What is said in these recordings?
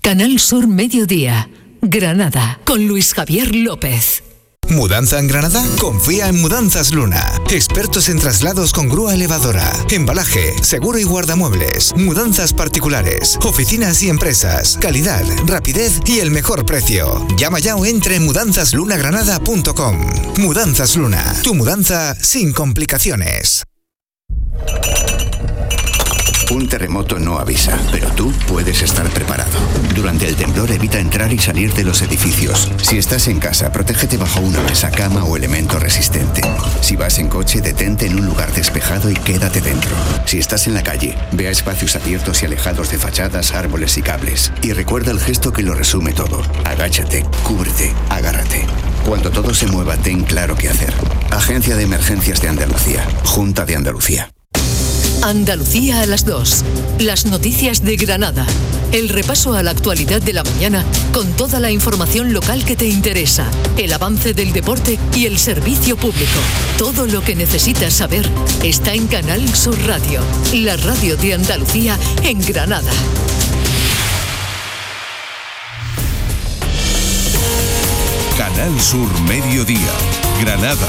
Canal Sur Mediodía, Granada, con Luis Javier López. ¿Mudanza en Granada? Confía en Mudanzas Luna. Expertos en traslados con grúa elevadora, embalaje, seguro y guardamuebles, mudanzas particulares, oficinas y empresas, calidad, rapidez y el mejor precio. Llama ya o entra en mudanzaslunagranada.com. Mudanzas Luna, tu mudanza sin complicaciones. Un terremoto no avisa, pero tú puedes estar preparado. Durante el temblor evita entrar y salir de los edificios. Si estás en casa, protégete bajo una mesa, cama o elemento resistente. Si vas en coche, detente en un lugar despejado y quédate dentro. Si estás en la calle, ve a espacios abiertos y alejados de fachadas, árboles y cables. Y recuerda el gesto que lo resume todo. Agáchate, cúbrete, agárrate. Cuando todo se mueva, ten claro qué hacer. Agencia de Emergencias de Andalucía. Junta de Andalucía. Andalucía a las 2. Las noticias de Granada. El repaso a la actualidad de la mañana con toda la información local que te interesa, el avance del deporte y el servicio público. Todo lo que necesitas saber está en Canal Sur Radio, la radio de Andalucía en Granada. Canal Sur Mediodía, Granada.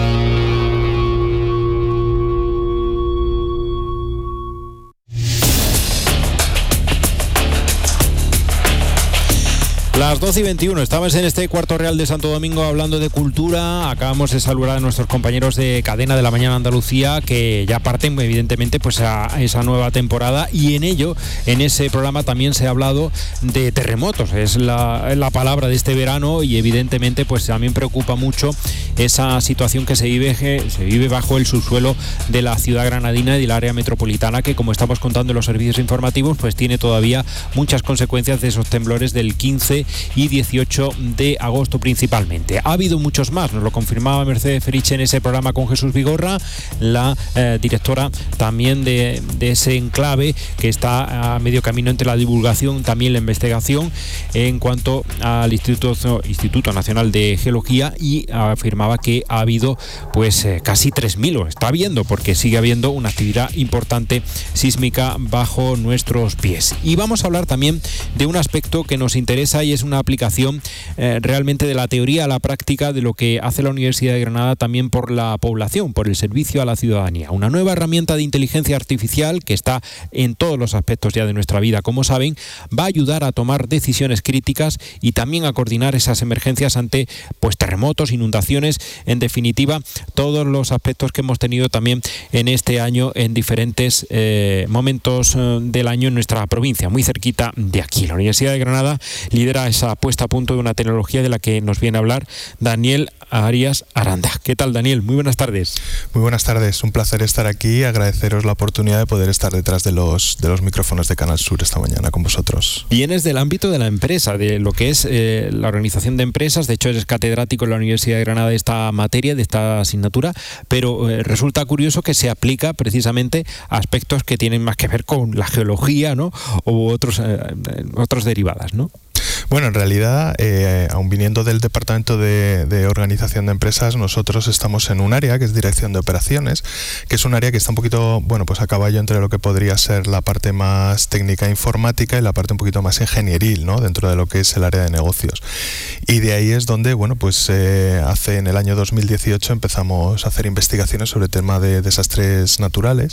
Las 12:21, estamos en este Cuarto Real de Santo Domingo hablando de cultura. Acabamos de saludar a nuestros compañeros de Cadena de la Mañana Andalucía, que ya parten evidentemente pues a esa nueva temporada, y en ese programa también se ha hablado de terremotos. Es la palabra de este verano, y evidentemente pues también preocupa mucho esa situación que se vive bajo el subsuelo de la ciudad granadina y del área metropolitana, que, como estamos contando en los servicios informativos, pues tiene todavía muchas consecuencias de esos temblores del 15 y 18 de agosto principalmente. Ha habido muchos más, nos lo confirmaba Mercedes Feriche en ese programa con Jesús Vigorra, la directora también de ese enclave que está a medio camino entre la divulgación, también la investigación en cuanto al Instituto Nacional de Geología, y afirmaba que ha habido pues casi 3.000, o está habiendo, porque sigue habiendo una actividad importante sísmica bajo nuestros pies. Y vamos a hablar también de un aspecto que nos interesa, y es una aplicación realmente de la teoría a la práctica de lo que hace la Universidad de Granada también por la población, por el servicio a la ciudadanía. Una nueva herramienta de inteligencia artificial que está en todos los aspectos ya de nuestra vida, como saben, va a ayudar a tomar decisiones críticas y también a coordinar esas emergencias ante pues terremotos, inundaciones, en definitiva, todos los aspectos que hemos tenido también en este año en diferentes momentos del año en nuestra provincia, muy cerquita de aquí. La Universidad de Granada lidera esa puesta a punto de una tecnología de la que nos viene a hablar Daniel Arias Aranda. ¿Qué tal, Daniel? Muy buenas tardes. Muy buenas tardes, un placer estar aquí, agradeceros la oportunidad de poder estar detrás de los micrófonos de Canal Sur esta mañana con vosotros. Vienes del ámbito de la empresa, de lo que es la organización de empresas. De hecho, eres catedrático en la Universidad de Granada de esta materia, de esta asignatura, pero resulta curioso que se aplica precisamente a aspectos que tienen más que ver con la geología, ¿no? U otros derivadas, ¿no? Bueno, en realidad, aun viniendo del Departamento de Organización de Empresas, nosotros estamos en un área que es Dirección de Operaciones, que es un área que está un poquito, bueno, pues a caballo entre lo que podría ser la parte más técnica e informática y la parte un poquito más ingenieril, ¿no? Dentro de lo que es el área de negocios. Y de ahí es donde, bueno, pues en el año 2018 empezamos a hacer investigaciones sobre el tema de desastres naturales,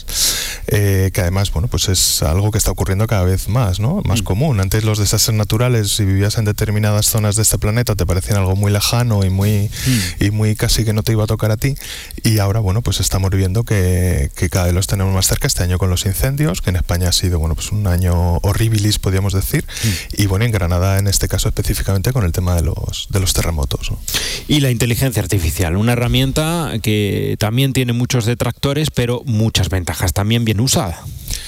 que además, bueno, pues es algo que está ocurriendo cada vez más, ¿no? Más común. Antes los desastres naturales, si vivías en determinadas zonas de este planeta, te parecían algo muy lejano y muy casi que no te iba a tocar a ti, y ahora, bueno, pues estamos viendo que cada vez los tenemos más cerca. Este año con los incendios, que en España ha sido, bueno, pues un año horribilis, podríamos decir, y bueno, en Granada en este caso específicamente con el tema de los terremotos, ¿no? Y la inteligencia artificial, una herramienta que también tiene muchos detractores, pero muchas ventajas, también bien usada.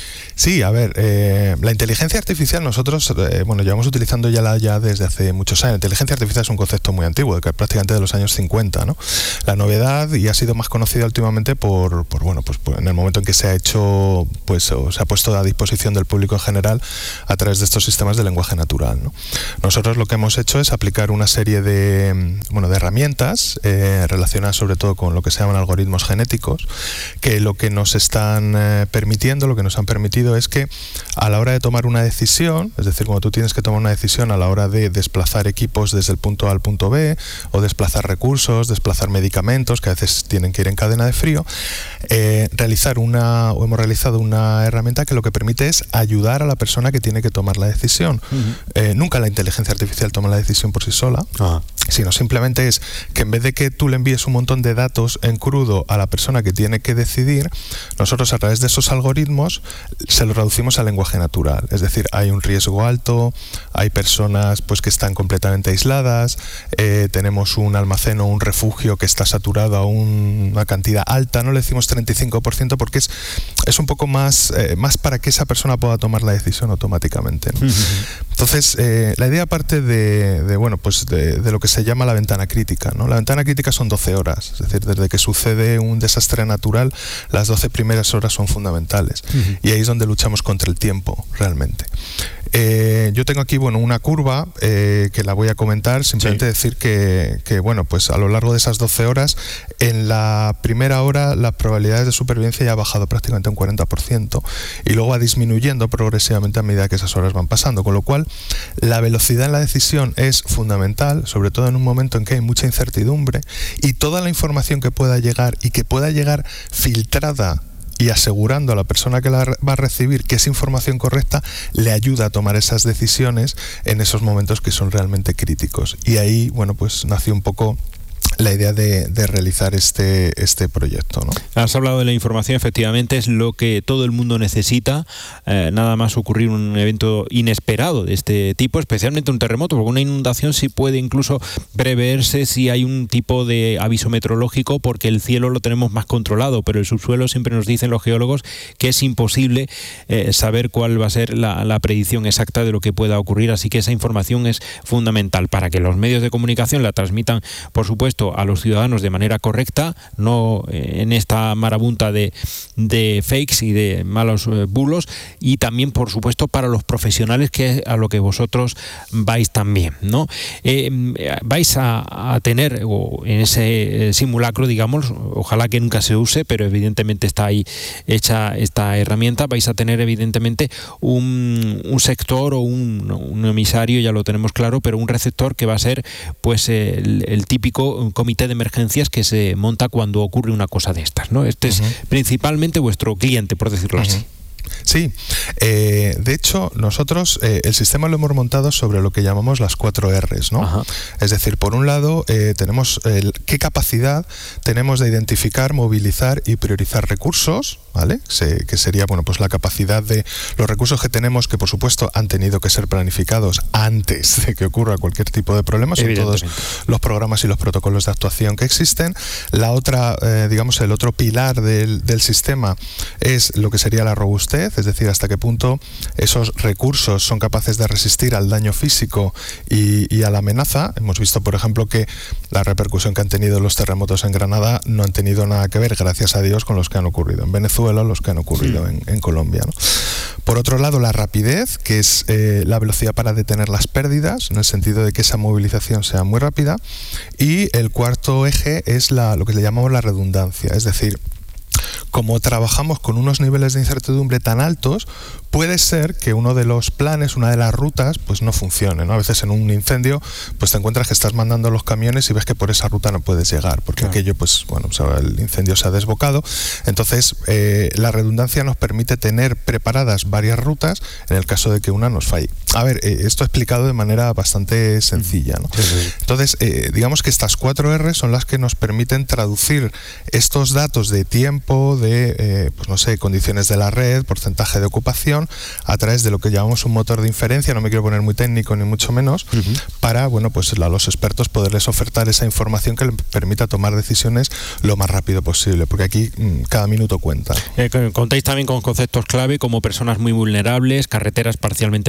Sí, a ver, la inteligencia artificial nosotros, llevamos utilizando ya desde hace muchos años. La inteligencia artificial es un concepto muy antiguo, que prácticamente de los años 50, ¿no? La novedad, y ha sido más conocida últimamente por en el momento en que se ha hecho, pues, o se ha puesto a disposición del público en general a través de estos sistemas de lenguaje natural, ¿no? Nosotros lo que hemos hecho es aplicar una serie de herramientas relacionadas sobre todo con lo que se llaman algoritmos genéticos, que lo que nos están permitiendo, lo que nos han permitido sentido es que a la hora de tomar una decisión, es decir, cuando tú tienes que tomar una decisión a la hora de desplazar equipos desde el punto A al punto B, o desplazar recursos, desplazar medicamentos, que a veces tienen que ir en cadena de frío, hemos realizado una herramienta que lo que permite es ayudar a la persona que tiene que tomar la decisión. Nunca la inteligencia artificial toma la decisión por sí sola, sino simplemente es que en vez de que tú le envíes un montón de datos en crudo a la persona que tiene que decidir, nosotros a través de esos algoritmos se lo reducimos al lenguaje natural. Es decir, hay un riesgo alto, hay personas pues que están completamente aisladas, tenemos un almacén o un refugio que está saturado a una cantidad alta, no le decimos 35% porque es un poco más para que esa persona pueda tomar la decisión automáticamente, ¿no? Entonces, la idea parte de lo que se llama la ventana crítica, ¿no? La ventana crítica son 12 horas, es decir, desde que sucede un desastre natural, las 12 primeras horas son fundamentales. Y ahí es donde luchamos contra el tiempo, realmente. Yo tengo aquí una curva que la voy a comentar, simplemente decir que pues a lo largo de esas 12 horas, en la primera hora las probabilidades de supervivencia ya ha bajado prácticamente un 40% y luego va disminuyendo progresivamente a medida que esas horas van pasando, con lo cual la velocidad en la decisión es fundamental, sobre todo en un momento en que hay mucha incertidumbre, y toda la información que pueda llegar y que pueda llegar filtrada y asegurando a la persona que la va a recibir que es información correcta, le ayuda a tomar esas decisiones en esos momentos que son realmente críticos. Y ahí, pues nació un poco la idea de realizar este proyecto, ¿no? Has hablado de la información, efectivamente es lo que todo el mundo necesita, nada más ocurrir un evento inesperado de este tipo, especialmente un terremoto, porque una inundación sí puede incluso preverse si hay un tipo de aviso meteorológico, porque el cielo lo tenemos más controlado, pero el subsuelo siempre nos dicen los geólogos que es imposible saber cuál va a ser la predicción exacta de lo que pueda ocurrir, así que esa información es fundamental para que los medios de comunicación la transmitan, por supuesto, a los ciudadanos de manera correcta, no en esta marabunta de fakes y de malos bulos, y también, por supuesto, para los profesionales, que es a lo que vosotros vais también, ¿no? Vais a tener en ese simulacro, digamos, ojalá que nunca se use, pero evidentemente está ahí hecha esta herramienta, vais a tener evidentemente un sector o un emisario, ya lo tenemos claro, pero un receptor que va a ser pues el típico comité de emergencias que se monta cuando ocurre una cosa de estas, ¿no? Este es principalmente vuestro cliente, por decirlo así. Sí, de hecho nosotros el sistema lo hemos montado sobre lo que llamamos las 4 R's, ¿no? Ajá. Es decir, por un lado tenemos qué capacidad tenemos de identificar, movilizar y priorizar recursos, ¿vale? Que sería pues la capacidad de los recursos que tenemos, que por supuesto han tenido que ser planificados antes de que ocurra cualquier tipo de problema, son todos los programas y los protocolos de actuación que existen. La otra, el otro pilar del sistema es lo que sería la robustez, es decir, hasta qué punto esos recursos son capaces de resistir al daño físico y a la amenaza. Hemos visto, por ejemplo, que la repercusión que han tenido los terremotos en Granada no han tenido nada que ver, gracias a Dios, con los que han ocurrido en Venezuela, los que han ocurrido en Colombia, ¿no? Por otro lado, la rapidez, que es la velocidad para detener las pérdidas, en el sentido de que esa movilización sea muy rápida. Y el cuarto eje es lo que le llamamos la redundancia, es decir, como trabajamos con unos niveles de incertidumbre tan altos, puede ser que uno de los planes, una de las rutas, pues no funcione, ¿no? A veces en un incendio, pues te encuentras que estás mandando los camiones y ves que por esa ruta no puedes llegar, porque aquello, el incendio se ha desbocado. Entonces, la redundancia nos permite tener preparadas varias rutas en el caso de que una nos falle. A ver, esto explicado de manera bastante sencilla, ¿no? Entonces, digamos que estas 4 R son las que nos permiten traducir estos datos de tiempo, de, condiciones de la red, porcentaje de ocupación, a través de lo que llamamos un motor de inferencia, no me quiero poner muy técnico ni mucho menos, para, a los expertos poderles ofertar esa información que les permita tomar decisiones lo más rápido posible, porque aquí cada minuto cuenta. Contáis también con conceptos clave como personas muy vulnerables, carreteras parcialmente bloqueadas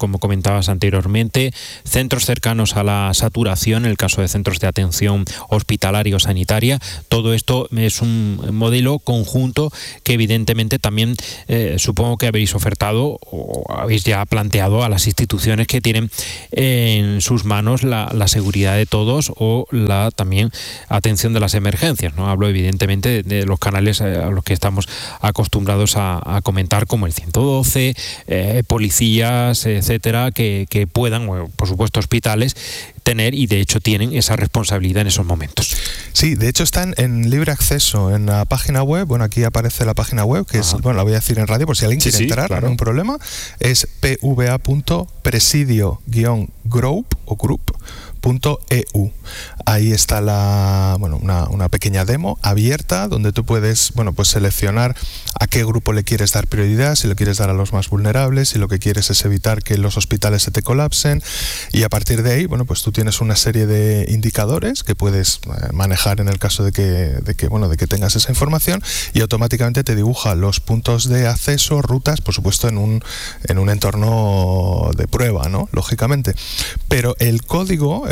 como comentabas anteriormente, centros cercanos a la saturación, en el caso de centros de atención hospitalaria o sanitaria. Todo esto es un modelo conjunto que evidentemente también supongo que habéis ofertado o habéis ya planteado a las instituciones que tienen en sus manos la seguridad de todos o la también atención de las emergencias, ¿no? Hablo evidentemente de los canales a los que estamos acostumbrados a comentar, como el 112, policías, etcétera, que puedan, por supuesto hospitales, tener, y de hecho tienen esa responsabilidad en esos momentos. Sí, de hecho están en libre acceso en la página web. Bueno, aquí aparece la página web, que es, bueno, la voy a decir en radio por si alguien quiere entrar, claro. No hay un problema. Es pva.presidio-group.eu. Ahí está una pequeña demo abierta donde tú puedes, bueno, pues seleccionar a qué grupo le quieres dar prioridad, si lo quieres dar a los más vulnerables, si lo que quieres es evitar que los hospitales se te colapsen, y a partir de ahí, bueno, pues tú tienes una serie de indicadores que puedes manejar en el caso de que tengas esa información, y automáticamente te dibuja los puntos de acceso, rutas, por supuesto en un entorno de prueba, ¿no? Lógicamente. Pero el código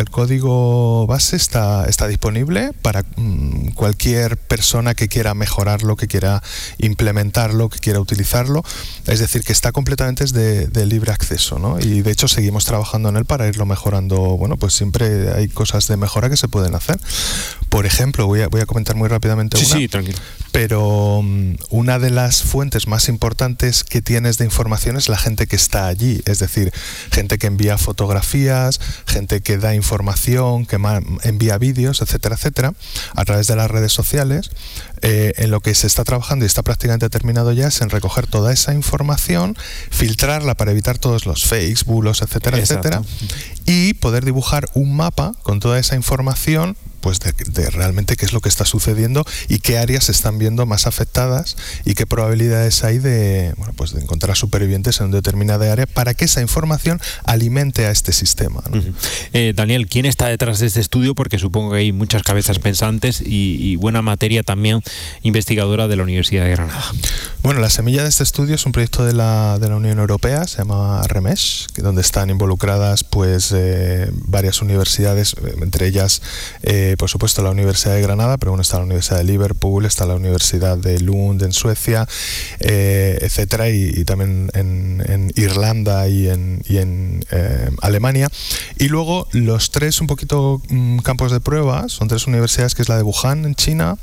base está disponible para cualquier persona que quiera mejorarlo, que quiera implementarlo, que quiera utilizarlo. Es decir, que está completamente de libre acceso, ¿no? Y de hecho seguimos trabajando en él para irlo mejorando. Bueno, pues siempre hay cosas de mejora que se pueden hacer. Por ejemplo, voy a comentar muy rápidamente una. Sí, tranquilo. Pero una de las fuentes más importantes que tienes de información es la gente que está allí. Es decir, gente que envía fotografías, gente que da información, que envía vídeos, etcétera, etcétera, a través de las redes sociales. En lo que se está trabajando y está prácticamente terminado ya es en recoger toda esa información, filtrarla para evitar todos los fakes, bulos, etcétera, etcétera, y poder dibujar un mapa con toda esa información, pues de realmente qué es lo que está sucediendo y qué áreas se están viendo más afectadas y qué probabilidades hay de encontrar supervivientes en una determinada área, para que esa información alimente a este sistema, ¿no? Daniel, ¿quién está detrás de este estudio? Porque supongo que hay muchas cabezas pensantes y buena materia también investigadora de la Universidad de Granada. Bueno, la semilla de este estudio es un proyecto de la Unión Europea, se llama REMESH, donde están involucradas pues varias universidades, entre ellas por supuesto la Universidad de Granada, pero bueno, está la Universidad de Liverpool, está la Universidad de Lund en Suecia, etcétera, y también en Irlanda y en Alemania. Y luego los tres un poquito campos de prueba son tres universidades, que es la de Wuhan en China,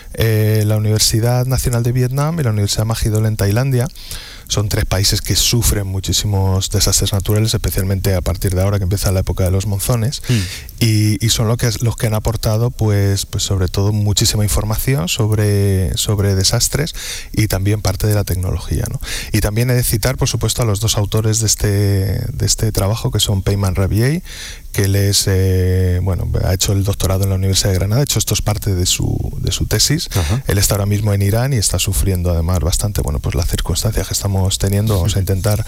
la Universidad Nacional de Vietnam y la Universidad Mahidol en Tailandia. Son tres países que sufren muchísimos desastres naturales, especialmente a partir de ahora que empieza la época de los monzones, y son los que han aportado pues sobre todo muchísima información sobre desastres y también parte de la tecnología, ¿no? Y también he de citar, por supuesto, a los dos autores de este trabajo, que son Peyman Rabiei, que él es, ha hecho el doctorado en la Universidad de Granada. De hecho, esto es parte de su tesis. Ajá. Él está ahora mismo en Irán y está sufriendo además bastante, las circunstancias que estamos teniendo. Vamos a intentar,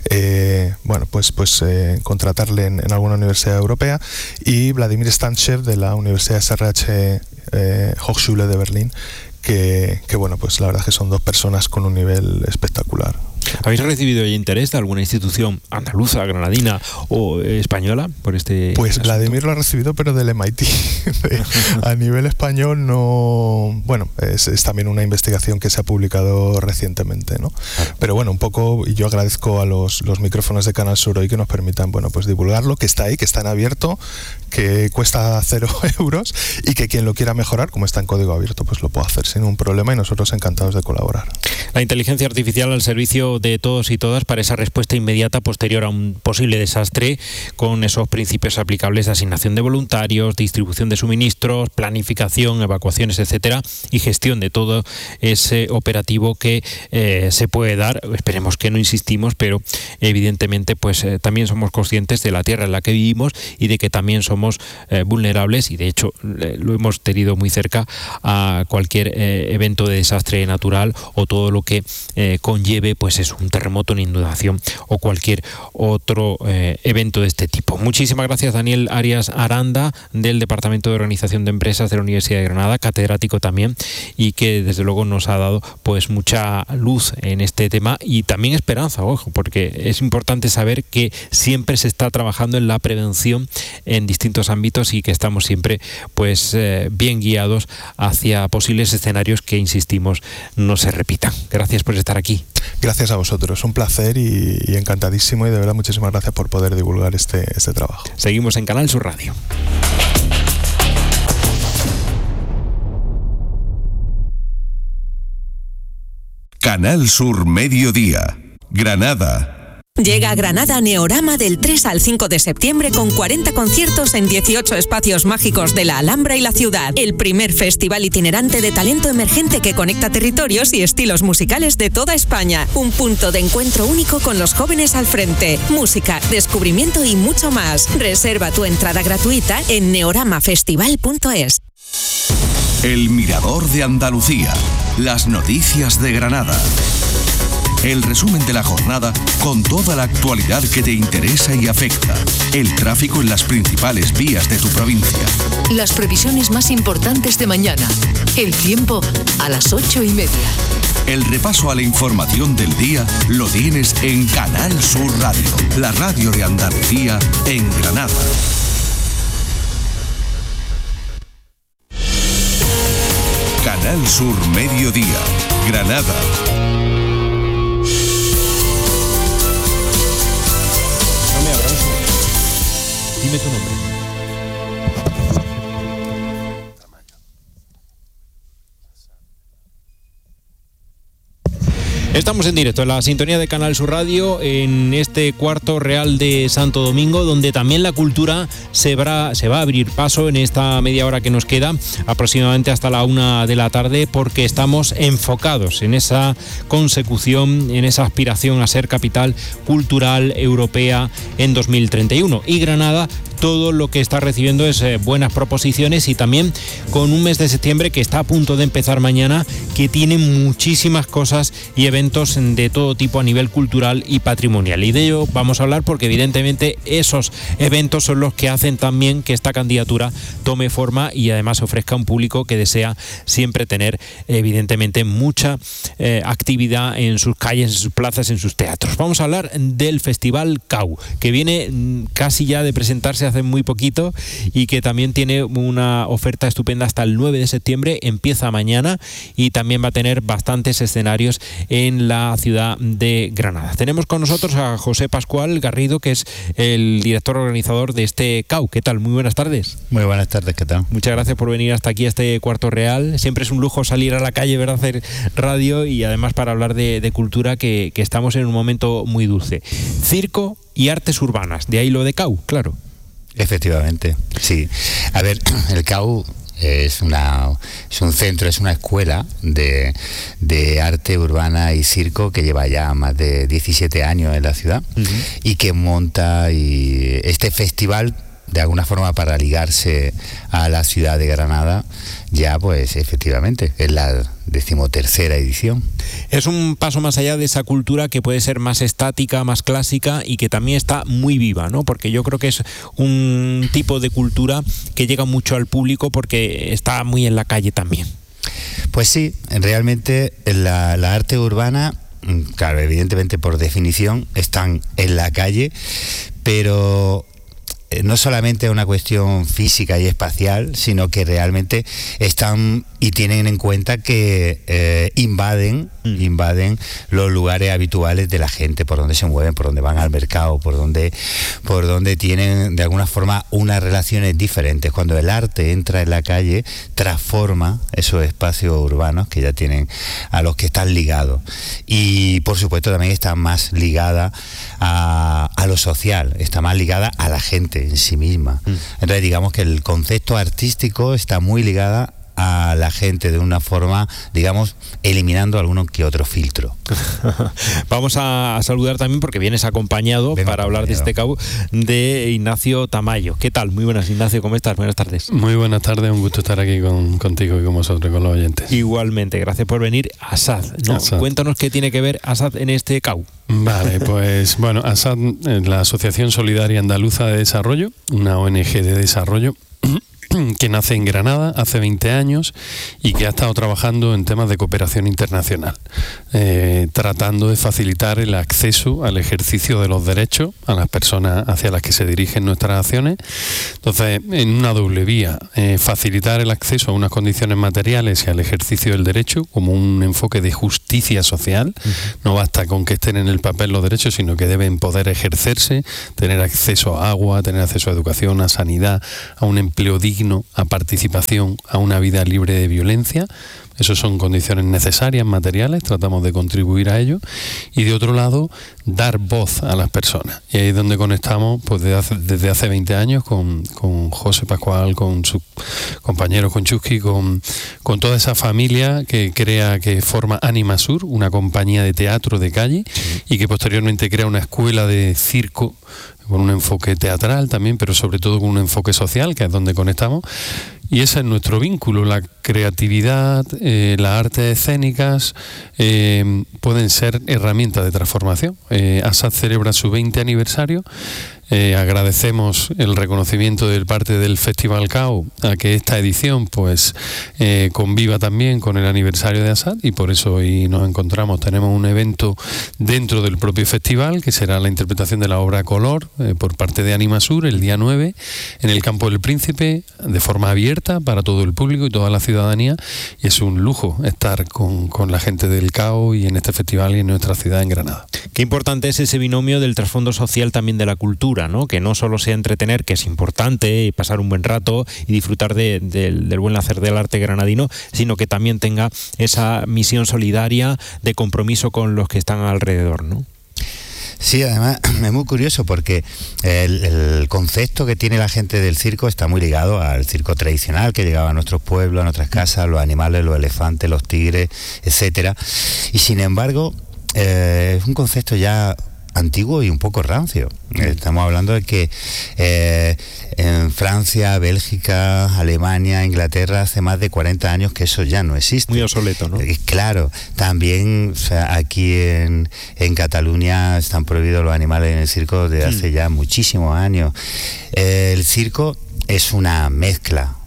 contratarle en alguna universidad europea. Y Vladimir Stanchev, de la Universidad SRH Hochschule de Berlín, que la verdad es que son dos personas con un nivel espectacular. ¿Habéis recibido el interés de alguna institución andaluza, granadina o española por este Pues asunto? Vladimir lo ha recibido, pero del MIT. A nivel español no... Bueno, es también una investigación que se ha publicado recientemente, ¿no? Claro. Pero bueno, un poco, y yo agradezco a los micrófonos de Canal Sur hoy que nos permitan, divulgarlo, que está ahí, que está en abierto, que cuesta 0 euros, y que quien lo quiera mejorar, como está en código abierto, pues lo puede hacer sin ningún problema, y nosotros encantados de colaborar. La inteligencia artificial al servicio de todos y todas para esa respuesta inmediata posterior a un posible desastre, con esos principios aplicables de asignación de voluntarios, distribución de suministros, planificación, evacuaciones, etcétera, y gestión de todo ese operativo que se puede dar. Esperemos que no, insistimos, pero evidentemente también somos conscientes de la tierra en la que vivimos y de que también somos vulnerables, y de hecho lo hemos tenido muy cerca a cualquier evento de desastre natural o todo lo que conlleve eso, un terremoto, una inundación o cualquier otro evento de este tipo. Muchísimas gracias, Daniel Arias Aranda, del Departamento de Organización de Empresas de la Universidad de Granada, catedrático también, y que desde luego nos ha dado pues mucha luz en este tema y también esperanza, ojo, porque es importante saber que siempre se está trabajando en la prevención en distintos ámbitos y que estamos siempre pues bien guiados hacia posibles escenarios que, insistimos, no se repitan. Gracias por estar aquí. Gracias a vosotros, un placer y encantadísimo, y de verdad muchísimas gracias por poder divulgar este trabajo. Seguimos en Canal Sur Radio. Canal Sur Mediodía, Granada. Llega a Granada Neorama del 3 al 5 de septiembre con 40 conciertos en 18 espacios mágicos de la Alhambra y la ciudad. El primer festival itinerante de talento emergente que conecta territorios y estilos musicales de toda España. Un punto de encuentro único con los jóvenes al frente. Música, descubrimiento y mucho más. Reserva tu entrada gratuita en neoramafestival.es. El Mirador de Andalucía. Las noticias de Granada. El resumen de la jornada con toda la actualidad que te interesa y afecta. El tráfico en las principales vías de tu provincia. Las previsiones más importantes de mañana. El tiempo a las 8:30. El repaso a la información del día lo tienes en Canal Sur Radio, la radio de Andalucía en Granada. Canal Sur Mediodía, Granada. Dime tu nombre. Estamos en directo en la sintonía de Canal Sur Radio en este cuarto real de Santo Domingo, donde también la cultura se va a abrir paso en esta media hora que nos queda, aproximadamente hasta la 1 de la tarde, porque estamos enfocados en esa consecución, en esa aspiración a ser capital cultural europea en 2031. Y Granada, todo lo que está recibiendo es buenas proposiciones, y también con un mes de septiembre que está a punto de empezar mañana, que tiene muchísimas cosas y eventos de todo tipo a nivel cultural y patrimonial. Y de ello vamos a hablar porque evidentemente esos eventos son los que hacen también que esta candidatura tome forma y además ofrezca un público que desea siempre tener evidentemente mucha actividad en sus calles, en sus plazas, en sus teatros. Vamos a hablar del Festival CAU, que viene casi ya de presentarse hace muy poquito y que también tiene una oferta estupenda hasta el 9 de septiembre, empieza mañana y también va a tener bastantes escenarios en la ciudad de Granada. Tenemos con nosotros a José Pascual Garrido, que es el director organizador de este CAU. ¿Qué tal? Muy buenas tardes. Muy buenas tardes, ¿qué tal? Muchas gracias por venir hasta aquí, a este Cuarto Real. Siempre es un lujo salir a la calle, ¿verdad?, hacer radio y además para hablar de cultura, que estamos en un momento muy dulce. Circo y artes urbanas, de ahí lo de CAU, claro. Efectivamente, sí. A ver, el CAU es un centro, es una escuela de arte urbana y circo que lleva ya más de 17 años en la ciudad, y que monta este festival de alguna forma para ligarse a la ciudad de Granada. Ya pues efectivamente es la 13ª edición. Es un paso más allá de esa cultura que puede ser más estática, más clásica y que también está muy viva, ¿no? Porque yo creo que es un tipo de cultura que llega mucho al público porque está muy en la calle también. Pues sí, realmente la arte urbana, claro, evidentemente por definición están en la calle, pero no solamente es una cuestión física y espacial, sino que realmente están y tienen en cuenta que invaden los lugares habituales de la gente, por donde se mueven, por donde van al mercado, por donde tienen de alguna forma unas relaciones diferentes. Cuando el arte entra en la calle, transforma esos espacios urbanos que ya tienen, a los que están ligados, y por supuesto también está más ligada a lo social, está más ligada a la gente en sí misma. Entonces digamos que el concepto artístico está muy ligada a la gente de una forma, digamos, eliminando alguno que otro filtro. Vamos a saludar también, porque vienes acompañado para hablar de este CAU, de Ignacio Tamayo. ¿Qué tal? Muy buenas, Ignacio, ¿cómo estás? Buenas tardes. Muy buenas tardes, un gusto estar aquí contigo y con vosotros, con los oyentes. Igualmente, gracias por venir. ASAD, ¿no? ASAD. Cuéntanos qué tiene que ver ASAD en este CAU. Vale, pues bueno, ASAD es la Asociación Solidaria Andaluza de Desarrollo, una ONG de desarrollo que nace en Granada hace 20 años y que ha estado trabajando en temas de cooperación internacional, tratando de facilitar el acceso al ejercicio de los derechos a las personas hacia las que se dirigen nuestras acciones. Entonces, en una doble vía, facilitar el acceso a unas condiciones materiales y al ejercicio del derecho como un enfoque de justicia social. No basta con que estén en el papel los derechos, sino que deben poder ejercerse, tener acceso a agua, tener acceso a educación, a sanidad, a un empleo digno, a participación, a una vida libre de violencia. Esas son condiciones necesarias, materiales, tratamos de contribuir a ello. Y de otro lado, dar voz a las personas. Y ahí es donde conectamos pues desde hace 20 años con José Pascual, con sus compañeros, con Chusky, con toda esa familia que forma Anima Sur, una compañía de teatro de calle, y que posteriormente crea una escuela de circo con un enfoque teatral también, pero sobre todo con un enfoque social, que es donde conectamos. Y ese es nuestro vínculo, la creatividad, las artes escénicas pueden ser herramientas de transformación. ASAD celebra su 20 aniversario. Agradecemos el reconocimiento de parte del Festival CAU a que esta edición pues conviva también con el aniversario de ASAD, y por eso hoy nos encontramos. Tenemos un evento dentro del propio festival que será la interpretación de la obra Color por parte de Anima Sur el día 9 en el Campo del Príncipe, de forma abierta para todo el público y toda la ciudadanía, y es un lujo estar con la gente del CAU y en este festival y en nuestra ciudad, en Granada. Qué importante es ese binomio del trasfondo social también de la cultura, ¿no? Que no solo sea entretener, que es importante, y pasar un buen rato y disfrutar del buen hacer del arte granadino, sino que también tenga esa misión solidaria de compromiso con los que están alrededor, ¿no? Sí, además es muy curioso porque el concepto que tiene la gente del circo está muy ligado al circo tradicional que llegaba a nuestros pueblos, a nuestras casas, los animales, los elefantes, los tigres, etcétera. Y sin embargo, es un concepto ya antiguo y un poco rancio. Estamos hablando de que en Francia, Bélgica, Alemania, Inglaterra, hace más de 40 años que eso ya no existe. Muy obsoleto, ¿no? Claro, también, o sea, aquí en Cataluña están prohibidos los animales en el circo desde hace ya muchísimos años. El circo es una mezcla,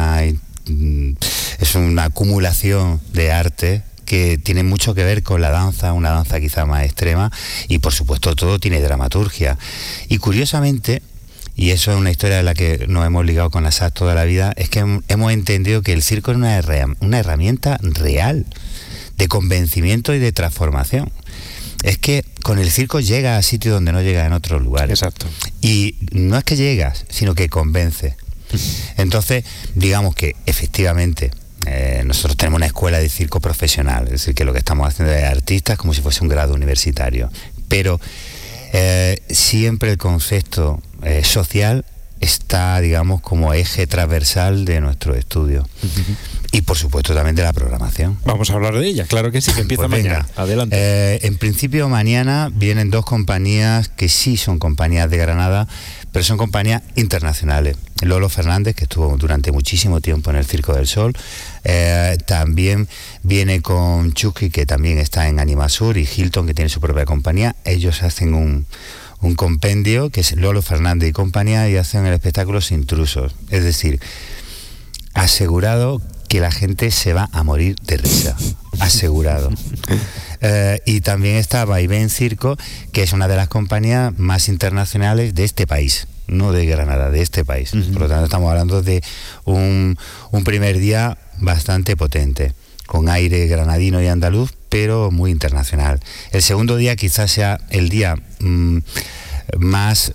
es una acumulación de arte que tiene mucho que ver con la danza, una danza quizá más extrema, y por supuesto todo tiene dramaturgia. Y curiosamente, y eso es una historia de la que nos hemos ligado con ASAD toda la vida, es que hemos entendido que el circo es una herramienta real de convencimiento y de transformación. Es que con el circo llega a sitios donde no llega en otros lugares. Exacto. Y no es que llegas, sino que convence. Entonces, digamos que efectivamente nosotros tenemos una escuela de circo profesional, es decir, que lo que estamos haciendo es artistas como si fuese un grado universitario, pero siempre el concepto social está, digamos, como eje transversal de nuestro estudio. Y por supuesto también de la programación. Vamos a hablar de ella, claro que sí, que empieza pues mañana. Adelante. En principio mañana vienen dos compañías que sí son compañías de Granada, pero son compañías internacionales. Lolo Fernández, que estuvo durante muchísimo tiempo en el Circo del Sol, también viene con Chusky, que también está en Anima Sur, y Hilton, que tiene su propia compañía. Ellos hacen un compendio que es Lolo Fernández y compañía, y hacen el espectáculo Sin Intrusos. Es decir, asegurado que la gente se va a morir de risa, asegurado. Y también está Vaivén Circo, que es una de las compañías más internacionales de este país, no de Granada, de este país. Por lo tanto, estamos hablando de un primer día bastante potente, con aire granadino y andaluz, pero muy internacional. El segundo día quizás sea el día más...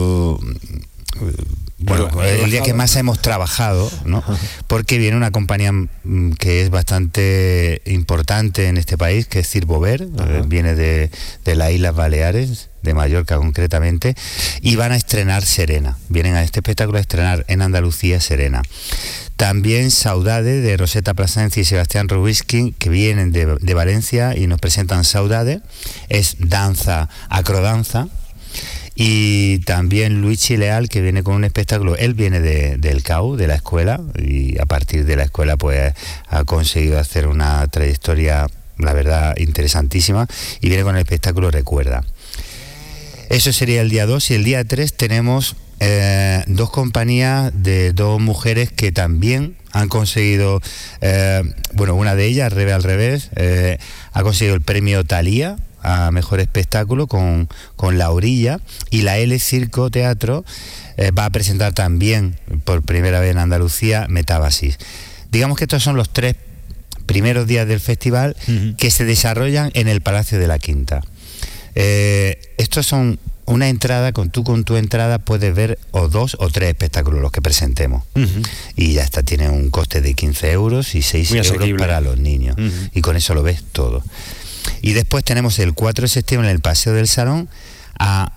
bueno, el día que más hemos trabajado, ¿no? Porque viene una compañía que es bastante importante en este país, que es Cirbover, viene de las Islas Baleares, de Mallorca concretamente, y van a estrenar Serena. Vienen a este espectáculo a estrenar en Andalucía Serena. También Saudade de Rosetta Plasencia y Sebastián Rubinski, que vienen de Valencia y nos presentan Saudade, es danza, acrodanza. Y también Luigi Leal, que viene con un espectáculo. Él viene del CAU, de la escuela, y a partir de la escuela pues ha conseguido hacer una trayectoria, la verdad, interesantísima, y viene con el espectáculo Recuerda. Eso sería el día 2, y el día 3 tenemos dos compañías de dos mujeres que también han conseguido, una de ellas, Rebe al Revés, ha conseguido el premio Thalía a Mejor Espectáculo con La Orilla, y la L Circo Teatro va a presentar también por primera vez en Andalucía Metábasis. Digamos que estos son los 3 primeros días del festival que se desarrollan en el Palacio de la Quinta. Estos son una entrada, con tu entrada puedes ver o 2 o 3 espectáculos los que presentemos. Y ya está, tiene un coste de 15 euros y 6 euros para los niños. Y con eso lo ves todo. Y después tenemos el 4 de septiembre en el Paseo del Salón a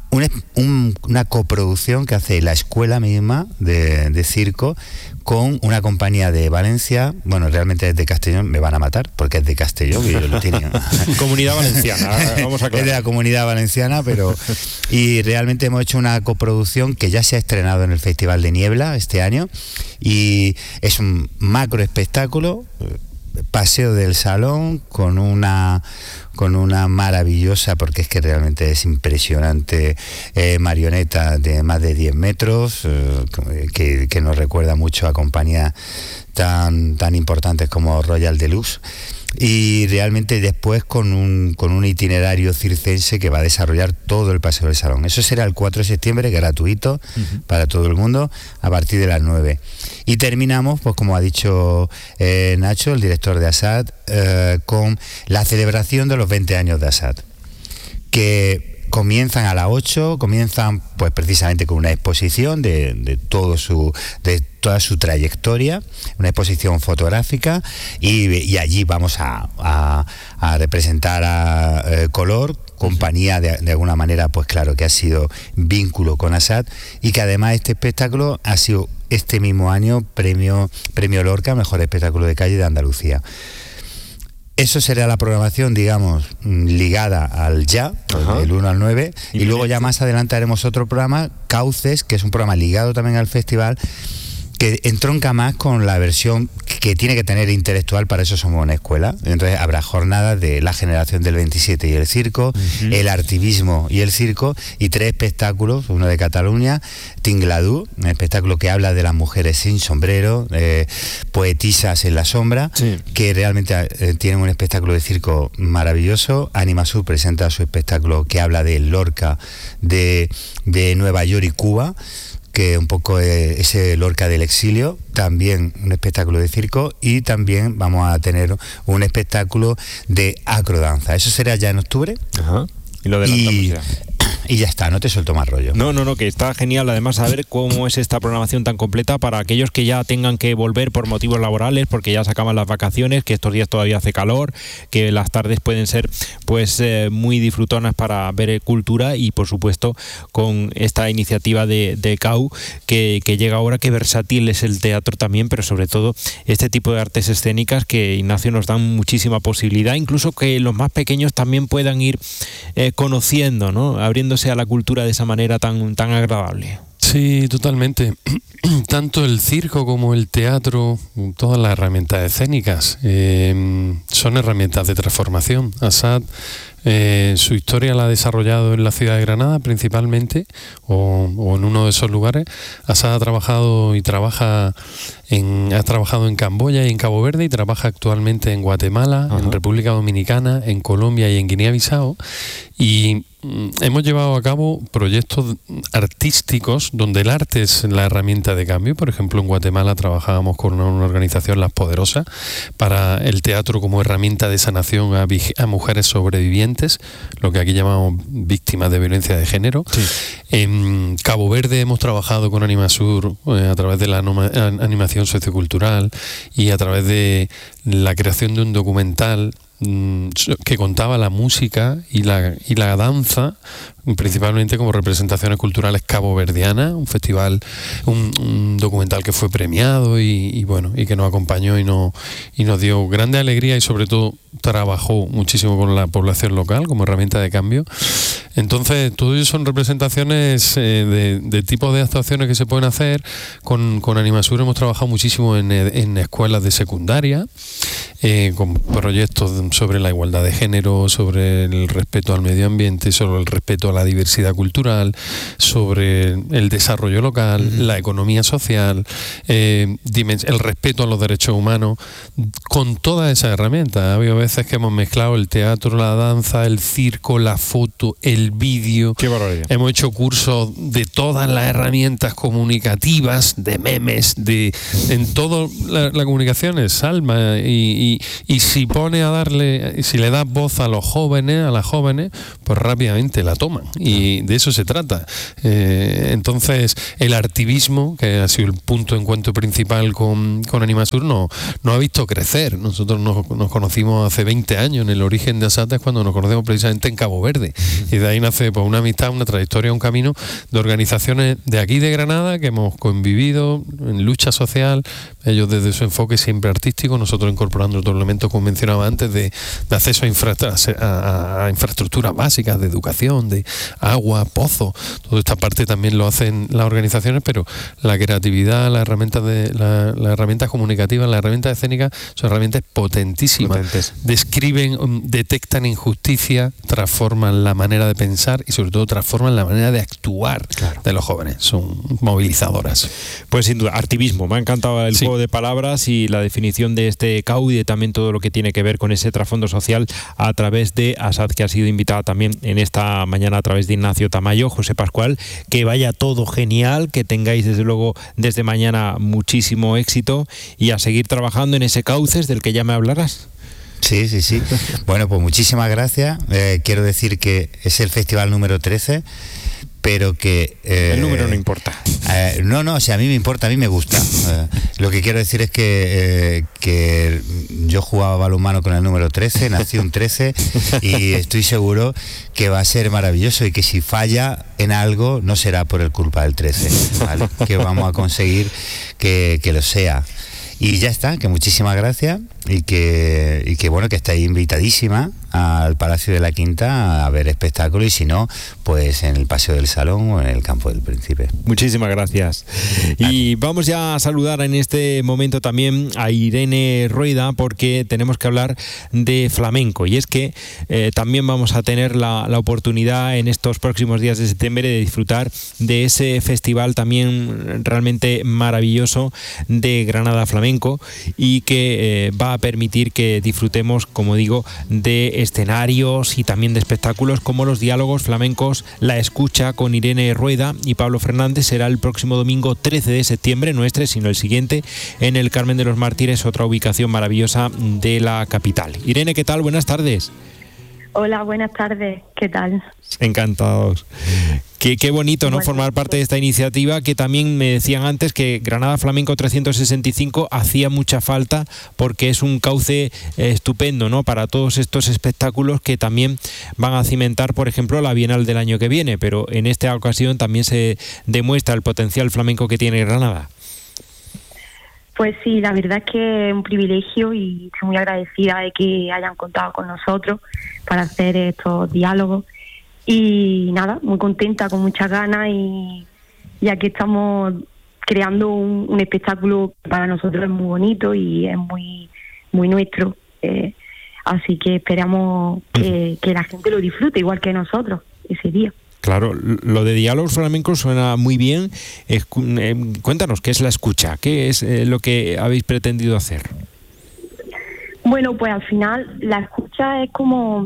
una coproducción que hace la escuela misma de circo con una compañía de Valencia. Bueno, realmente es de Castellón, me van a matar porque es de Castellón y lo tienen. Comunidad Valenciana, vamos a aclarar. Es de la Comunidad Valenciana, pero y realmente hemos hecho una coproducción que ya se ha estrenado en el Festival de Niebla este año, y es un macro espectáculo, Paseo del Salón, con una maravillosa, porque es que realmente es impresionante, marioneta de más de 10 metros, que nos recuerda mucho a compañías tan importantes como Royal Deluxe. Y realmente después con un itinerario circense que va a desarrollar todo el Paseo del Salón. Eso será el 4 de septiembre, gratuito para todo el mundo, a partir de las 9. Y terminamos, pues como ha dicho Nacho, el director de ASAD, con la celebración de los 20 años de ASAD, que comienzan a las 8, comienzan pues precisamente con una exposición de toda su trayectoria, una exposición fotográfica, y allí vamos a representar a Color, compañía de alguna manera, pues claro, que ha sido vínculo con ASAD, y que además este espectáculo ha sido este mismo año premio Lorca, mejor espectáculo de calle de Andalucía. Eso será la programación, digamos, ligada al ya, del 1 al 9, y luego ya más adelante haremos otro programa, Cauces, que es un programa ligado también al festival, que entronca más con la versión que tiene que tener intelectual, para eso somos una escuela. Entonces habrá jornadas de la generación del 27 y el circo, el artivismo y el circo, y 3 espectáculos, uno de Cataluña, Tingladú, un espectáculo que habla de las mujeres sin sombrero, poetisas en la sombra, que realmente tienen un espectáculo de circo maravilloso. Anima Sur presenta su espectáculo que habla de Lorca, de Nueva York y Cuba, que un poco ese Lorca del exilio, también un espectáculo de circo, y también vamos a tener un espectáculo de acrodanza. Eso será ya en octubre. Y lo adelantamos ya. Y ya está, no te suelto más rollo. No, que está genial. Además, saber cómo es esta programación tan completa para aquellos que ya tengan que volver por motivos laborales, porque ya se acaban las vacaciones, que estos días todavía hace calor, que las tardes pueden ser pues muy disfrutonas para ver cultura, y por supuesto con esta iniciativa de CAU que llega ahora, que versátil es el teatro también, pero sobre todo este tipo de artes escénicas que, Ignacio, nos dan muchísima posibilidad, incluso que los más pequeños también puedan ir conociendo, ¿no? Abriéndose a la cultura de esa manera tan agradable. Sí, totalmente. Tanto el circo como el teatro, todas las herramientas escénicas, son herramientas de transformación. ASAD su historia la ha desarrollado en la ciudad de Granada principalmente, o en uno de esos lugares. ASAD ha trabajado y ha trabajado en Camboya y en Cabo Verde, y trabaja actualmente en Guatemala, en República Dominicana, en Colombia y en Guinea-Bissau, y hemos llevado a cabo proyectos artísticos donde el arte es la herramienta de cambio. Por ejemplo, en Guatemala trabajábamos con una organización, Las Poderosas, para el teatro como herramienta de sanación a mujeres sobrevivientes, lo que aquí llamamos víctimas de violencia de género. En Cabo Verde hemos trabajado con Anima Sur a través de la animación sociocultural y a través de la creación de un documental que contaba la música y la danza, principalmente como representaciones culturales caboverdianas, un festival, un documental que fue premiado y que nos acompañó y nos dio grande alegría, y sobre todo trabajó muchísimo con la población local como herramienta de cambio. Entonces, todo eso son representaciones de tipo de actuaciones que se pueden hacer. Con Animasur hemos trabajado muchísimo en escuelas de secundaria, con proyectos sobre la igualdad de género, sobre el respeto al medio ambiente, sobre el respeto a la diversidad cultural, sobre el desarrollo local, la economía social, el respeto a los derechos humanos, con todas esas herramientas. Ha habido veces que hemos mezclado el teatro, la danza, el circo, la foto, el vídeo. ¡Qué barbaridad! Hemos hecho cursos de todas las herramientas comunicativas, de memes, en todo la comunicación es Salma, y si le das voz a los jóvenes, a las jóvenes, pues rápidamente la toman, y de eso se trata. Entonces, el artivismo, que ha sido el punto de encuentro principal con Animasur, nos ha visto crecer. Nosotros nos conocimos hace 20 años, en el origen de Asata es cuando nos conocemos precisamente en Cabo Verde, y de ahí nace pues una amistad, una trayectoria, un camino de organizaciones de aquí de Granada que hemos convivido en lucha social, ellos desde su enfoque siempre artístico, nosotros incorporando otros elementos, como mencionaba antes, de acceso a infraestructuras básicas, de educación, de agua, pozo. Toda esta parte también lo hacen las organizaciones, pero la creatividad, las herramientas comunicativas, las herramientas escénicas son herramientas potentísimas. Describen, detectan injusticia, transforman la manera de pensar y sobre todo transforman la manera de actuar de los jóvenes. Son movilizadoras. Pues sin duda, activismo. Me ha encantado el juego de palabras y la definición de este CAU y de también todo lo que tiene que ver con ese trasfondo social a través de ASAD, que ha sido invitada también en esta mañana a través de Ignacio Tamayo, José Pascual. Que vaya todo genial, que tengáis desde luego desde mañana muchísimo éxito y a seguir trabajando en ese Cauces del que ya me hablarás. Sí. Bueno, pues muchísimas gracias. Quiero decir que es el festival número 13, pero que... el número no importa. No, si a mí me importa, a mí me gusta. Lo que quiero decir es que yo jugaba balonmano con el número 13, nací un 13 y estoy seguro que va a ser maravilloso, y que si falla en algo no será por el culpa del 13, ¿vale? Que vamos a conseguir que lo sea. Y ya está, que muchísimas gracias y que bueno, que estáis invitadísima al Palacio de la Quinta a ver espectáculos, y si no, pues en el Paseo del Salón o en el Campo del Príncipe. Muchísimas gracias. Y vamos ya a saludar en este momento también a Irene Rueda, porque tenemos que hablar de flamenco, y es que también vamos a tener la oportunidad en estos próximos días de septiembre de disfrutar de ese festival también realmente maravilloso de Granada Flamenco, y que va a permitir que disfrutemos, como digo, de escenarios y también de espectáculos como los diálogos flamencos La Escucha con Irene Rueda y Pablo Fernández. Será el próximo domingo 13 de septiembre, no este, sino el siguiente, en el Carmen de los Mártires, otra ubicación maravillosa de la capital. Irene, ¿qué tal? Buenas tardes. Hola, buenas tardes. ¿Qué tal? Encantados. Qué bonito, ¿no? Formar parte de esta iniciativa, que también me decían antes que Granada Flamenco 365 hacía mucha falta, porque es un cauce estupendo, ¿no? Para todos estos espectáculos que también van a cimentar, por ejemplo, la Bienal del año que viene, pero en esta ocasión también se demuestra el potencial flamenco que tiene Granada. Pues sí, la verdad es que es un privilegio y estoy muy agradecida de que hayan contado con nosotros para hacer estos diálogos. Y nada, muy contenta, con muchas ganas, y ya que estamos creando un espectáculo que para nosotros es muy bonito y es muy nuestro. Así que esperamos que la gente lo disfrute igual que nosotros ese día. Claro, lo de diálogos flamencos suena muy bien. Cuéntanos, ¿qué es La Escucha? ¿Qué es lo que habéis pretendido hacer? Bueno, pues al final la escucha es como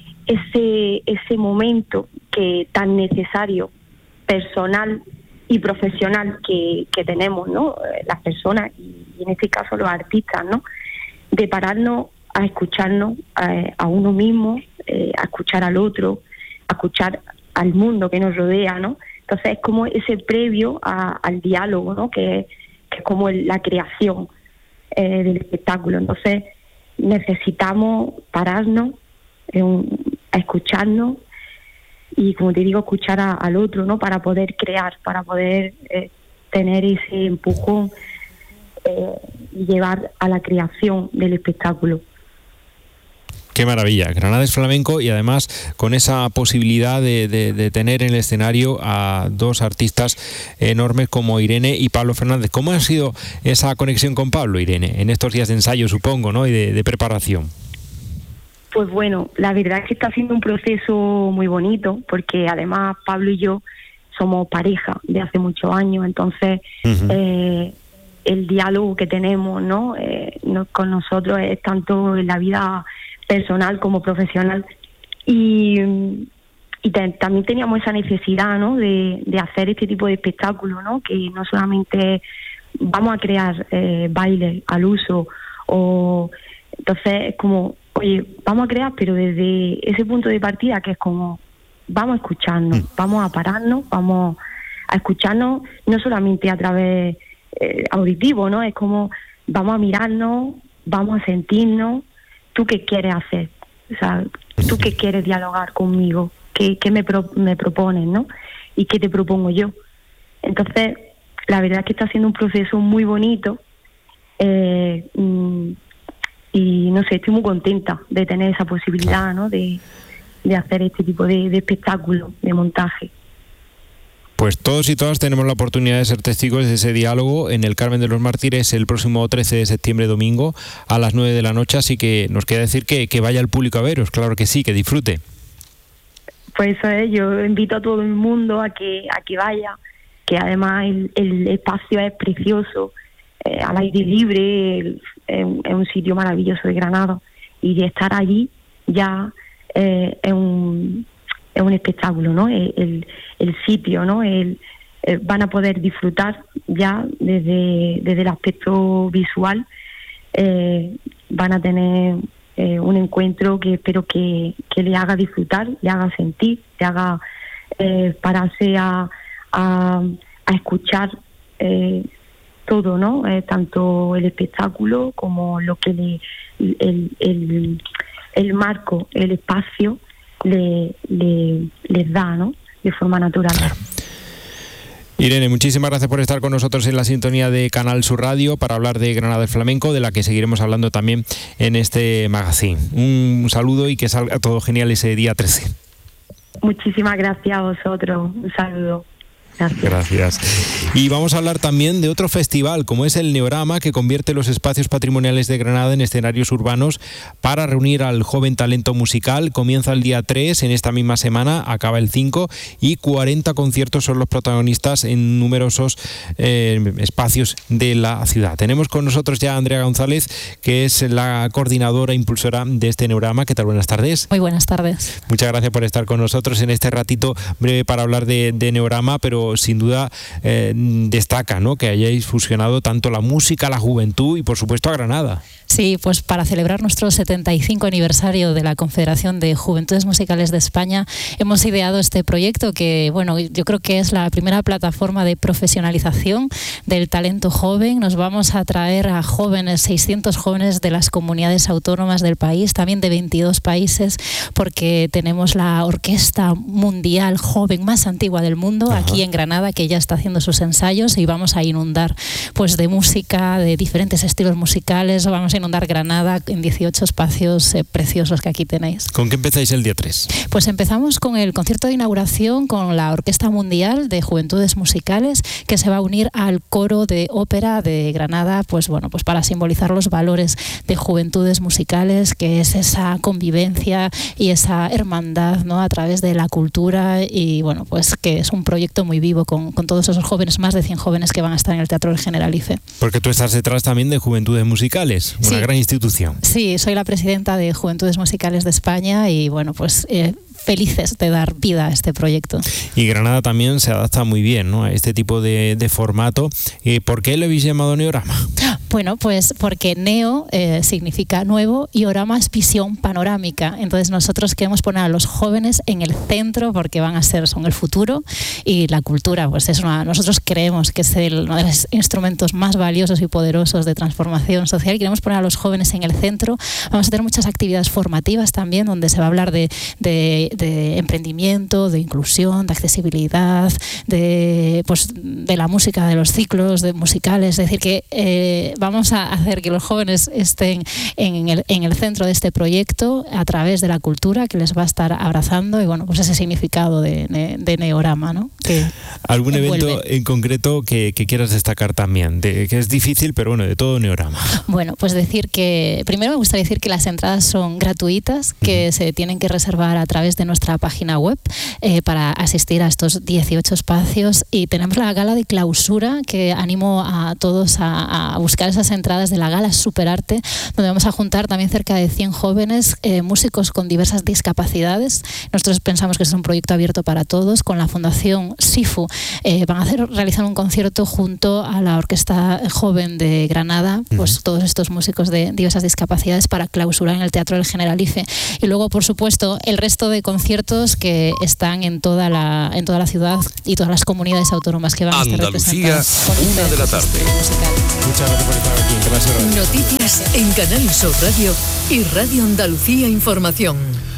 ese momento que tan necesario, personal y profesional que tenemos, ¿no? Las personas y en este caso los artistas, ¿no? De pararnos a escucharnos a uno mismo, a escuchar al otro, a escuchar al mundo que nos rodea, ¿no? Entonces es como ese previo al diálogo, ¿no? Que es como la creación del espectáculo. Entonces necesitamos pararnos, a escucharnos y, como te digo, escuchar al otro, ¿no? Para poder crear, para poder tener ese empujón y llevar a la creación del espectáculo. Qué maravilla, Granada es flamenco y además con esa posibilidad de tener en el escenario a dos artistas enormes como Irene y Pablo Fernández. ¿Cómo ha sido esa conexión con Pablo, Irene, en estos días de ensayo, supongo, ¿no? Y de preparación? Pues bueno, la verdad es que está siendo un proceso muy bonito, porque además Pablo y yo somos pareja de hace muchos años, entonces el diálogo que tenemos, ¿no? Con nosotros es tanto en la vida personal como profesional, y también teníamos esa necesidad, ¿no? de hacer este tipo de espectáculo, ¿no? Que no solamente vamos a crear bailes al uso, entonces es como, oye, vamos a crear, pero desde ese punto de partida que es como, vamos a escucharnos, vamos a pararnos, vamos a escucharnos no solamente a través auditivo, ¿no? Es como, vamos a mirarnos, vamos a sentirnos. ¿Tú qué quieres hacer? O sea, ¿tú qué quieres dialogar conmigo? ¿Qué me propones, no? ¿Y qué te propongo yo? Entonces, la verdad es que está siendo un proceso muy bonito y no sé, estoy muy contenta de tener esa posibilidad, ¿no? De hacer este tipo de espectáculo, de montaje. Pues todos y todas tenemos la oportunidad de ser testigos de ese diálogo en el Carmen de los Mártires el próximo 13 de septiembre, domingo, a las 9 de la noche, así que nos queda decir que vaya el público a veros, claro que sí, que disfrute. Pues eso es, yo invito a todo el mundo a que vaya, que además el espacio es precioso, al aire libre, es un sitio maravilloso de Granada, y de estar allí ya es un espectáculo, ¿no? El sitio, ¿no? Van a poder disfrutar ya desde el aspecto visual, van a tener un encuentro que espero que le haga disfrutar, le haga sentir, le haga pararse a escuchar todo, ¿no? Tanto el espectáculo como lo que el marco, el espacio les da, ¿no? De forma natural. Irene, muchísimas gracias por estar con nosotros en la sintonía de Canal Sur Radio para hablar de Granada del Flamenco, de la que seguiremos hablando también en este magazine. Un saludo y que salga todo genial ese día 13. Muchísimas gracias a vosotros. Un saludo. Gracias. Y vamos a hablar también de otro festival, como es el Neorama, que convierte los espacios patrimoniales de Granada en escenarios urbanos para reunir al joven talento musical. Comienza el día 3, en esta misma semana, acaba el 5, y 40 conciertos son los protagonistas en numerosos espacios de la ciudad. Tenemos con nosotros ya a Andrea González, que es la coordinadora e impulsora de este Neorama. ¿Qué tal? Buenas tardes. Muy buenas tardes. Muchas gracias por estar con nosotros en este ratito breve para hablar de Neorama, pero sin duda destaca, ¿no?, que hayáis fusionado tanto la música, la juventud y por supuesto a Granada. Sí, pues para celebrar nuestro 75 aniversario de la Confederación de Juventudes Musicales de España hemos ideado este proyecto que, bueno, yo creo que es la primera plataforma de profesionalización del talento joven. Nos vamos a traer a jóvenes, 600 jóvenes de las comunidades autónomas del país, también de 22 países, porque tenemos la orquesta mundial joven más antigua del mundo aquí en Granada, que ya está haciendo sus ensayos, y vamos a inundar pues de música, de diferentes estilos musicales. Vamos a inundar Granada en 18 espacios preciosos que aquí tenéis. ¿Con qué empezáis el día 3? Pues empezamos con el concierto de inauguración con la Orquesta Mundial de Juventudes Musicales, que se va a unir al coro de ópera de Granada, pues bueno, pues para simbolizar los valores de Juventudes Musicales, que es esa convivencia y esa hermandad, ¿no?, a través de la cultura, y bueno, pues que es un proyecto muy vivo con todos esos jóvenes, más de 100 jóvenes que van a estar en el Teatro del Generalife. Porque tú estás detrás también de Juventudes Musicales, una gran institución. Sí, soy la presidenta de Juventudes Musicales de España y bueno, pues felices de dar vida a este proyecto. Y Granada también se adapta muy bien, ¿no?, a este tipo de formato. ¿Por qué lo habéis llamado Neorama? Bueno, pues porque neo significa nuevo y orama es visión panorámica. Entonces nosotros queremos poner a los jóvenes en el centro porque son el futuro, y la cultura pues nosotros creemos que es uno de los instrumentos más valiosos y poderosos de transformación social. Queremos poner a los jóvenes en el centro. Vamos a tener muchas actividades formativas también, donde se va a hablar de emprendimiento, de inclusión, de accesibilidad, de la música, de los ciclos musicales. Es decir, que vamos a hacer que los jóvenes estén en el centro de este proyecto a través de la cultura, que les va a estar abrazando, y bueno, pues ese significado de Neorama, ¿no? ¿Algún evento en concreto que quieras destacar también? Que es difícil, pero bueno, de todo Neorama. Bueno, pues primero me gustaría decir que las entradas son gratuitas, que se tienen que reservar a través de nuestra página web para asistir a estos 18 espacios, y tenemos la gala de clausura, que animo a todos a buscar esas entradas de la gala Superarte, donde vamos a juntar también cerca de 100 jóvenes músicos con diversas discapacidades. Nosotros pensamos que es un proyecto abierto para todos. Con la Fundación SIFU van a realizar un concierto junto a la Orquesta Joven de Granada, pues todos estos músicos de diversas discapacidades, para clausurar en el Teatro del Generalife. Y luego, por supuesto, el resto de conciertos que están en toda la ciudad y todas las comunidades autónomas que van a estar representadas. Andalucía, 1 de la tarde. Muchas gracias por estar aquí. Gracias. Noticias en Canal Sur Radio y Radio Andalucía Información.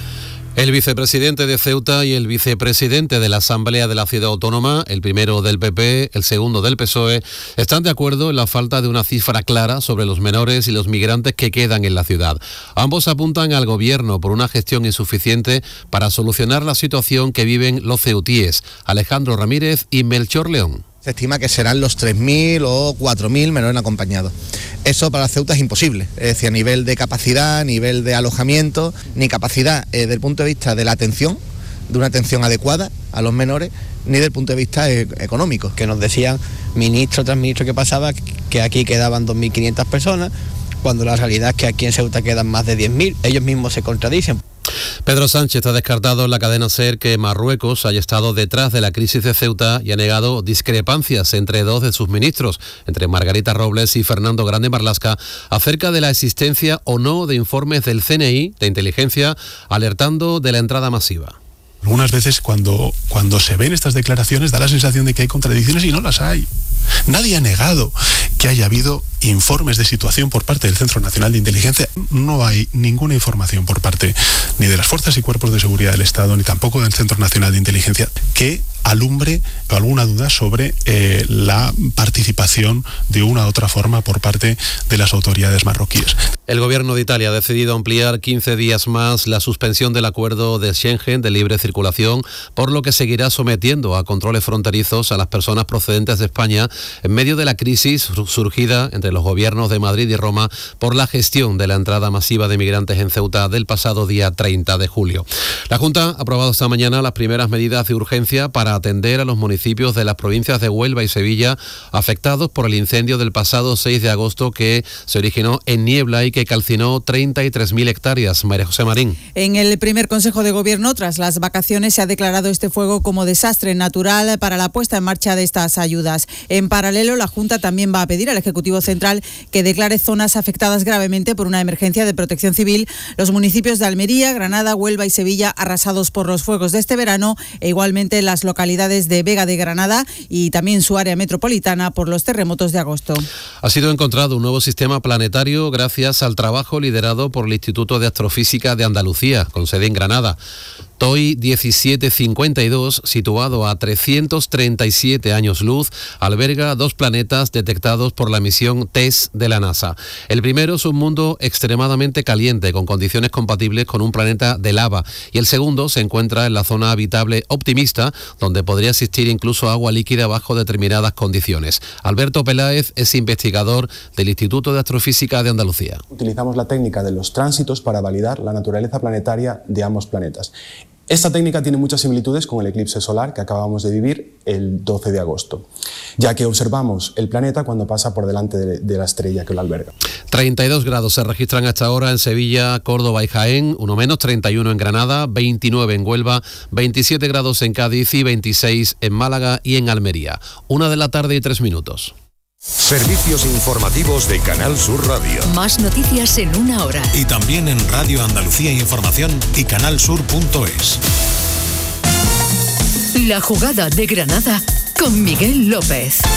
El vicepresidente de Ceuta y el vicepresidente de la Asamblea de la Ciudad Autónoma, el primero del PP, el segundo del PSOE, están de acuerdo en la falta de una cifra clara sobre los menores y los migrantes que quedan en la ciudad. Ambos apuntan al gobierno por una gestión insuficiente para solucionar la situación que viven los ceutíes, Alejandro Ramírez y Melchor León. Se estima que serán los 3.000 o 4.000 menores acompañados. Eso para Ceuta es imposible, es decir, a nivel de capacidad, a nivel de alojamiento, ni capacidad desde el punto de vista de la atención, de una atención adecuada a los menores, ni desde el punto de vista económico. Que nos decían ministro tras ministro que pasaba que aquí quedaban 2.500 personas, cuando la realidad es que aquí en Ceuta quedan más de 10.000. Ellos mismos se contradicen. Pedro Sánchez ha descartado en la cadena SER que Marruecos haya estado detrás de la crisis de Ceuta y ha negado discrepancias entre dos de sus ministros, entre Margarita Robles y Fernando Grande Marlaska, acerca de la existencia o no de informes del CNI de inteligencia alertando de la entrada masiva. Algunas veces cuando se ven estas declaraciones da la sensación de que hay contradicciones, y no las hay. Nadie ha negado que haya habido informes de situación por parte del Centro Nacional de Inteligencia. No hay ninguna información por parte ni de las fuerzas y cuerpos de seguridad del Estado, ni tampoco del Centro Nacional de Inteligencia, que alumbre alguna duda sobre la participación de una u otra forma por parte de las autoridades marroquíes. El gobierno de Italia ha decidido ampliar 15 días más la suspensión del acuerdo de Schengen de libre circulación, por lo que seguirá sometiendo a controles fronterizos a las personas procedentes de España en medio de la crisis surgida entre los gobiernos de Madrid y Roma por la gestión de la entrada masiva de migrantes en Ceuta del pasado día 30 de julio. La Junta ha aprobado esta mañana las primeras medidas de urgencia para atender a los municipios de las provincias de Huelva y Sevilla afectados por el incendio del pasado 6 de agosto que se originó en Niebla y que calcinó 33.000 hectáreas. María José Marín. En el primer Consejo de Gobierno, tras las vacaciones, se ha declarado este fuego como desastre natural para la puesta en marcha de estas ayudas. En paralelo, la Junta también va a pedir al Ejecutivo Central que declare zonas afectadas gravemente por una emergencia de protección civil los municipios de Almería, Granada, Huelva y Sevilla arrasados por los fuegos de este verano, e igualmente las localidades de Vega de Granada y también su área metropolitana por los terremotos de agosto. Ha sido encontrado un nuevo sistema planetario gracias al trabajo liderado por el Instituto de Astrofísica de Andalucía, con sede en Granada. TOI 1752, situado a 337 años luz, alberga 2 planetas detectados por la misión TESS de la NASA. El primero es un mundo extremadamente caliente, con condiciones compatibles con un planeta de lava, y el segundo se encuentra en la zona habitable optimista, donde podría existir incluso agua líquida bajo determinadas condiciones. Alberto Peláez es investigador del Instituto de Astrofísica de Andalucía. Utilizamos la técnica de los tránsitos para validar la naturaleza planetaria de ambos planetas. Esta técnica tiene muchas similitudes con el eclipse solar que acabamos de vivir el 12 de agosto, ya que observamos el planeta cuando pasa por delante de la estrella que lo alberga. 32 grados se registran hasta ahora en Sevilla, Córdoba y Jaén, uno menos, 31 en Granada, 29 en Huelva, 27 grados en Cádiz y 26 en Málaga y en Almería. 1 de la tarde y 3 minutos. Servicios informativos de Canal Sur Radio. Más noticias en una hora. Y también en Radio Andalucía Información y canalsur.es. La jugada de Granada con Miguel López.